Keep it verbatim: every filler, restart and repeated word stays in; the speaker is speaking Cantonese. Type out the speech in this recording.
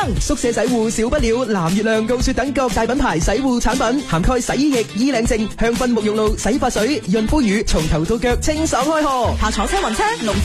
宿舍洗護少不了藍月亮、高雪等各大品牌洗護產品，涵蓋洗衣液、衣領淨、香薰沐浴露、洗髮水、潤膚乳，從頭到腳清爽開河。 下坐車雲車龍